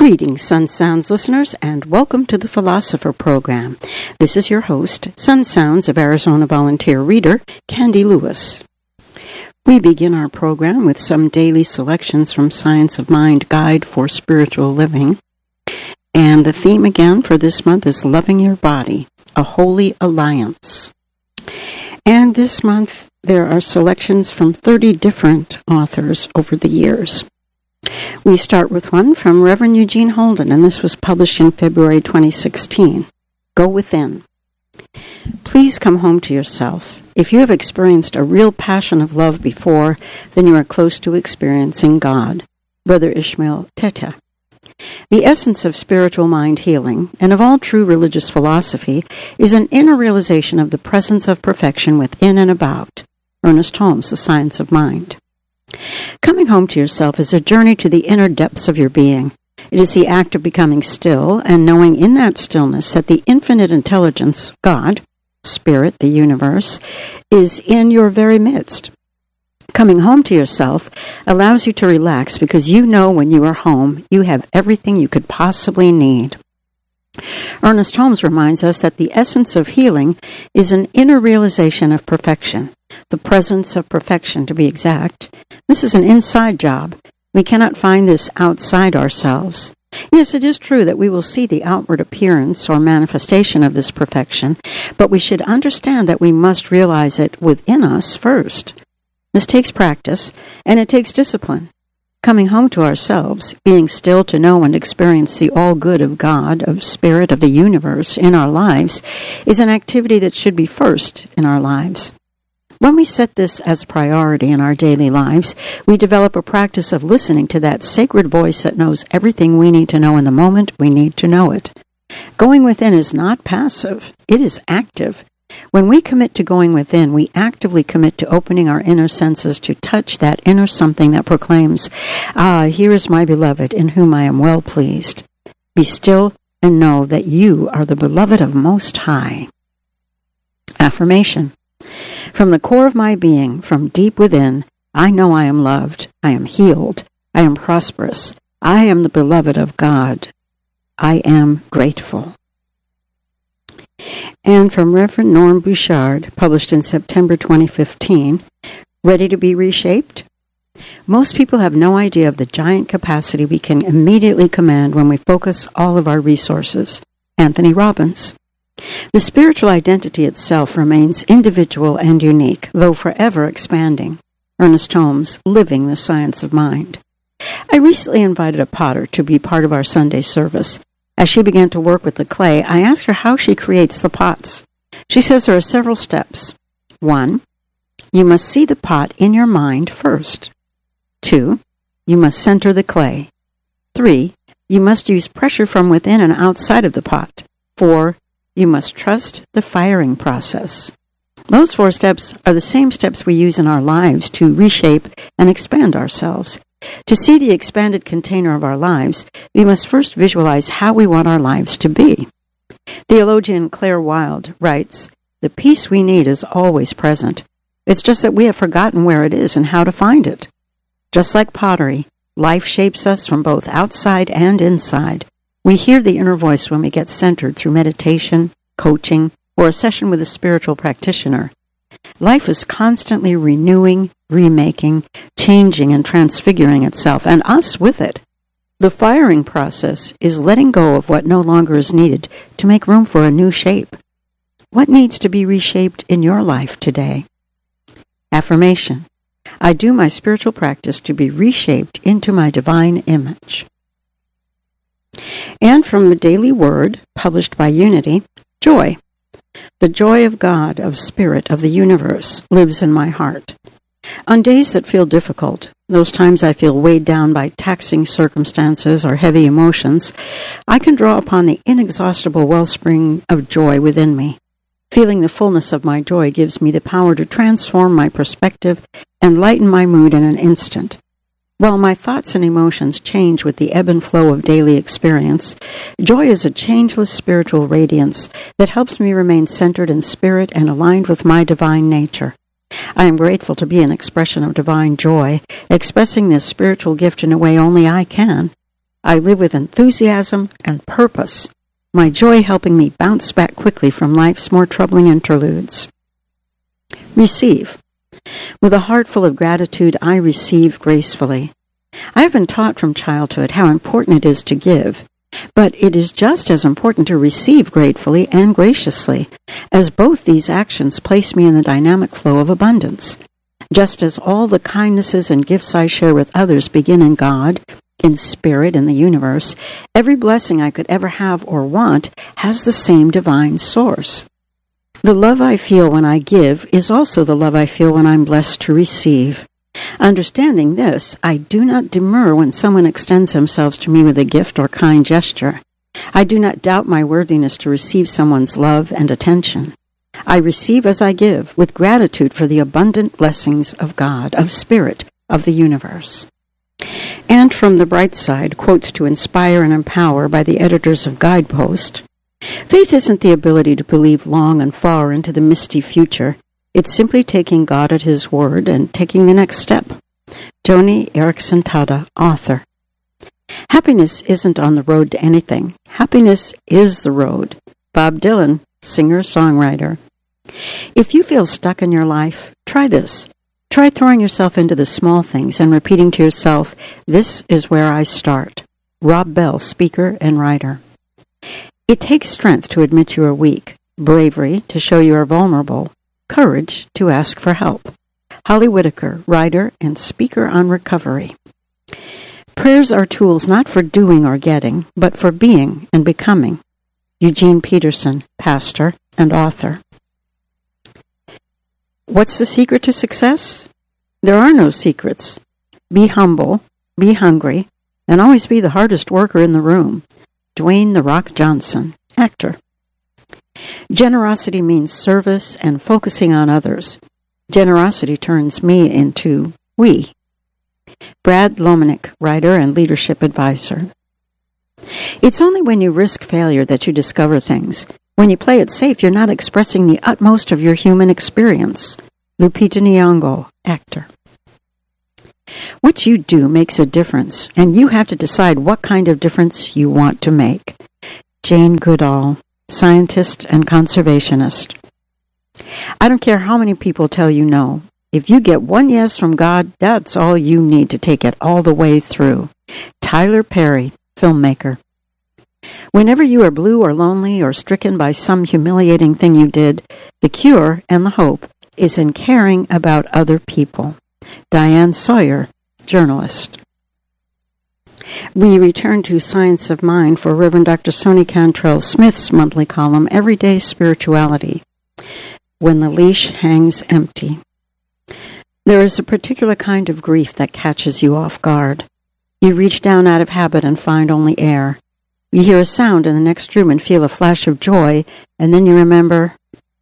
Greetings, Sun Sounds listeners, and welcome to the Philosopher Program. This is your host, Sun Sounds of Arizona volunteer reader, Candy Lewis. We begin our program with some daily selections from Science of Mind Guide for Spiritual Living. And the theme again for this month is Loving Your Body, a Holy Alliance. And this month there are selections from 30 different authors over the years. We start with one from Reverend Eugene Holden, and this was published in February 2016. Go Within. Please come home to yourself. If you have experienced a real passion of love before, then you are close to experiencing God. Brother Ishmael Teta. The essence of spiritual mind healing, and of all true religious philosophy, is an inner realization of the presence of perfection within and about. Ernest Holmes, The Science of Mind. Coming home to yourself is a journey to the inner depths of your being. It is the act of becoming still and knowing in that stillness that the infinite intelligence, God, Spirit, the universe, is in your very midst. Coming home to yourself allows you to relax because you know when you are home, you have everything you could possibly need. Ernest Holmes reminds us that the essence of healing is an inner realization of perfection, the presence of perfection to be exact. This is an inside job. We cannot find this outside ourselves. Yes, it is true that we will see the outward appearance or manifestation of this perfection, but we should understand that we must realize it within us first. This takes practice, and it takes discipline. Coming home to ourselves, being still to know and experience the all-good of God, of Spirit, of the universe in our lives, is an activity that should be first in our lives. When we set this as a priority in our daily lives, we develop a practice of listening to that sacred voice that knows everything we need to know in the moment we need to know it. Going within is not passive, it is active. When we commit to going within, we actively commit to opening our inner senses to touch that inner something that proclaims, "Ah, here is my beloved, in whom I am well pleased." Be still and know that you are the beloved of Most High. Affirmation. From the core of my being, from deep within, I know I am loved, I am healed, I am prosperous, I am the beloved of God. I am grateful. And from Reverend Norm Bouchard, published in September 2015, Ready to be Reshaped? Most people have no idea of the giant capacity we can immediately command when we focus all of our resources. Anthony Robbins. The spiritual identity itself remains individual and unique, though forever expanding. Ernest Holmes, Living the Science of Mind. I recently invited a potter to be part of our Sunday service. As she began to work with the clay, I asked her how she creates the pots. She says there are several steps. 1. You must see the pot in your mind first. 2. You must center the clay. 3. You must use pressure from within and outside of the pot. 4. You must trust the firing process. Those 4 steps are the same steps we use in our lives to reshape and expand ourselves. To see the expanded container of our lives, we must first visualize how we want our lives to be. Theologian Claire Wilde writes, "The peace we need is always present. It's just that we have forgotten where it is and how to find it." Just like pottery, life shapes us from both outside and inside. We hear the inner voice when we get centered through meditation, coaching, or a session with a spiritual practitioner. Life is constantly renewing, remaking, changing, and transfiguring itself, and us with it. The firing process is letting go of what no longer is needed to make room for a new shape. What needs to be reshaped in your life today? Affirmation. I do my spiritual practice to be reshaped into my divine image. And from the Daily Word, published by Unity, Joy. The joy of God, of Spirit, of the universe, lives in my heart. On days that feel difficult, those times I feel weighed down by taxing circumstances or heavy emotions, I can draw upon the inexhaustible wellspring of joy within me. Feeling the fullness of my joy gives me the power to transform my perspective and lighten my mood in an instant. While my thoughts and emotions change with the ebb and flow of daily experience, joy is a changeless spiritual radiance that helps me remain centered in spirit and aligned with my divine nature. I am grateful to be an expression of divine joy, expressing this spiritual gift in a way only I can. I live with enthusiasm and purpose, my joy helping me bounce back quickly from life's more troubling interludes. Receive. With a heart full of gratitude, I receive gracefully. I have been taught from childhood how important it is to give, but it is just as important to receive gratefully and graciously, as both these actions place me in the dynamic flow of abundance. Just as all the kindnesses and gifts I share with others begin in God, in spirit, in the universe, every blessing I could ever have or want has the same divine source. The love I feel when I give is also the love I feel when I'm blessed to receive. Understanding this, I do not demur when someone extends themselves to me with a gift or kind gesture. I do not doubt my worthiness to receive someone's love and attention. I receive as I give, with gratitude for the abundant blessings of God, of Spirit, of the universe. And from the bright side, quotes to inspire and empower by the editors of Guidepost. Faith isn't the ability to believe long and far into the misty future. It's simply taking God at His word and taking the next step. Joni Eareckson Tada, author. Happiness isn't on the road to anything. Happiness is the road. Bob Dylan, singer-songwriter. If you feel stuck in your life, try this. Try throwing yourself into the small things and repeating to yourself, "This is where I start." Rob Bell, speaker and writer. It takes strength to admit you are weak, bravery to show you are vulnerable, courage to ask for help. Holly Whitaker, writer and speaker on recovery. Prayers are tools not for doing or getting, but for being and becoming. Eugene Peterson, pastor and author. What's the secret to success? There are no secrets. Be humble, be hungry, and always be the hardest worker in the room. Dwayne "The Rock" Johnson, actor. Generosity means service and focusing on others. Generosity turns me into we. Brad Lomenick, writer and leadership advisor. It's only when you risk failure that you discover things. When you play it safe, you're not expressing the utmost of your human experience. Lupita Nyong'o, actor. What you do makes a difference, and you have to decide what kind of difference you want to make. Jane Goodall, scientist and conservationist. I don't care how many people tell you no. If you get one yes from God, that's all you need to take it all the way through. Tyler Perry, filmmaker. Whenever you are blue or lonely or stricken by some humiliating thing you did, the cure and the hope is in caring about other people. Diane Sawyer, journalist. We return to Science of Mind for Reverend Dr. Soni Cantrell Smith's monthly column, Everyday Spirituality, When the Leash Hangs Empty. There is a particular kind of grief that catches you off guard. You reach down out of habit and find only air. You hear a sound in the next room and feel a flash of joy, and then you remember.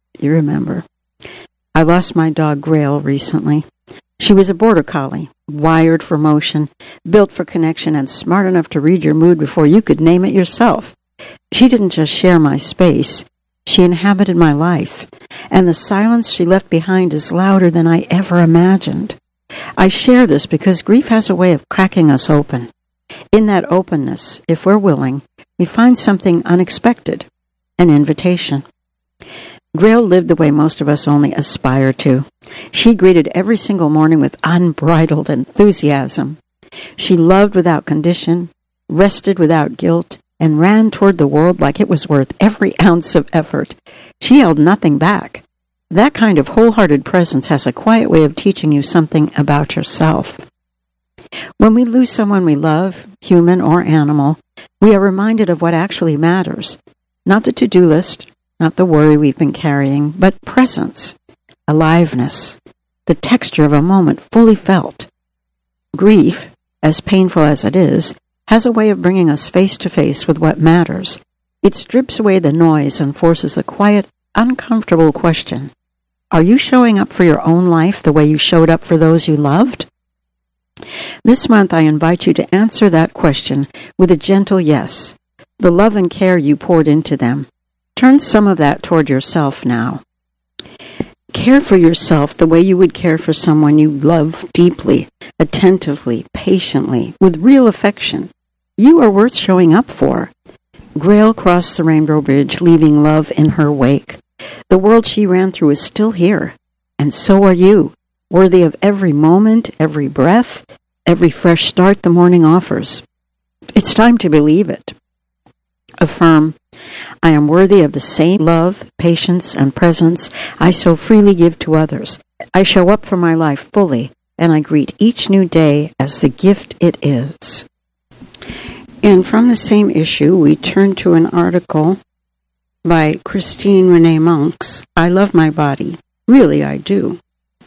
I lost my dog Grail recently. She was a border collie, wired for motion, built for connection, and smart enough to read your mood before you could name it yourself. She didn't just share my space. She inhabited my life, and the silence she left behind is louder than I ever imagined. I share this because grief has a way of cracking us open. In that openness, if we're willing, we find something unexpected, an invitation. Grail lived the way most of us only aspire to. She greeted every single morning with unbridled enthusiasm. She loved without condition, rested without guilt, and ran toward the world like it was worth every ounce of effort. She held nothing back. That kind of wholehearted presence has a quiet way of teaching you something about yourself. When we lose someone we love, human or animal, we are reminded of what actually matters. Not the to-do list, not the worry we've been carrying, but presence, aliveness, the texture of a moment fully felt. Grief, as painful as it is, has a way of bringing us face to face with what matters. It strips away the noise and forces a quiet, uncomfortable question. Are you showing up for your own life the way you showed up for those you loved? This month I invite you to answer that question with a gentle yes. The love and care you poured into them. Turn some of that toward yourself now. Care for yourself the way you would care for someone you love deeply, attentively, patiently, with real affection. you are worth showing up for. Grail crossed the Rainbow Bridge, leaving love in her wake. The world she ran through is still here, and so are you, worthy of every moment, every breath, every fresh start the morning offers. It's time to believe it. Affirm, I am worthy of the same love, patience, and presence I so freely give to others. I show up for my life fully, and I greet each new day as the gift it is. And from the same issue, we turn to an article by Christine Renee Monks, I Love My Body. Really, I do.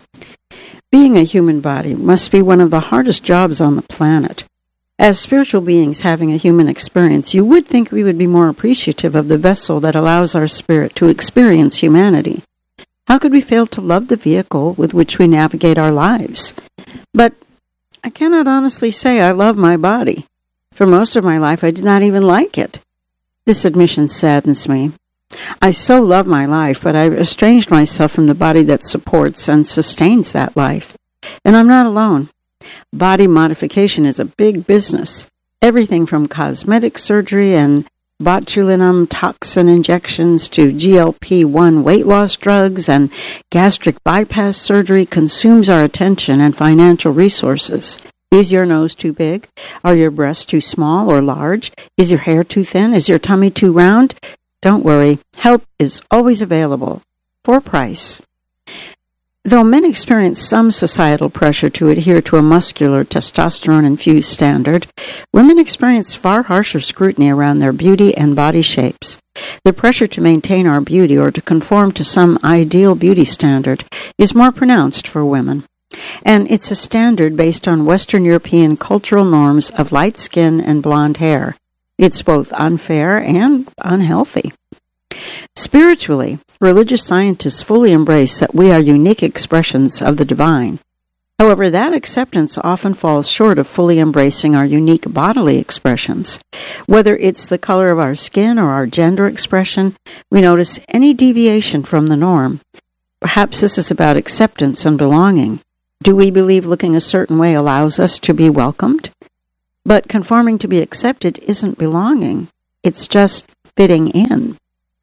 Being a human body must be one of the hardest jobs on the planet. As spiritual beings having a human experience, you would think we would be more appreciative of the vessel that allows our spirit to experience humanity. How could we fail to love the vehicle with which we navigate our lives? But I cannot honestly say I love my body. For most of my life, I did not even like it. This admission saddens me. I so love my life, but I've estranged myself from the body that supports and sustains that life. And I'm not alone. Body modification is a big business. Everything from cosmetic surgery and botulinum toxin injections to GLP-1 weight loss drugs and gastric bypass surgery consumes our attention and financial resources. Is your nose too big? Are your breasts too small or large? Is your hair too thin? Is your tummy too round? Don't worry, help is always available, for a price. Though men experience some societal pressure to adhere to a muscular, testosterone-infused standard, women experience far harsher scrutiny around their beauty and body shapes. The pressure to maintain our beauty or to conform to some ideal beauty standard is more pronounced for women. And it's a standard based on Western European cultural norms of light skin and blonde hair. It's both unfair and unhealthy. Spiritually, religious scientists fully embrace that we are unique expressions of the divine. However, that acceptance often falls short of fully embracing our unique bodily expressions. Whether it's the color of our skin or our gender expression, we notice any deviation from the norm. Perhaps this is about acceptance and belonging. Do we believe looking a certain way allows us to be welcomed? But conforming to be accepted isn't belonging. It's just fitting in.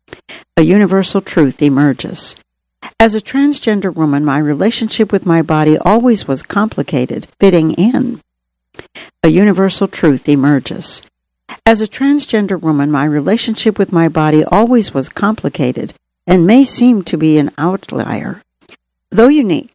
A universal truth emerges. As a transgender woman, my relationship with my body always was complicated, fitting in. A universal truth emerges. As a transgender woman, my relationship with my body always was complicated and may seem to be an outlier. Though unique,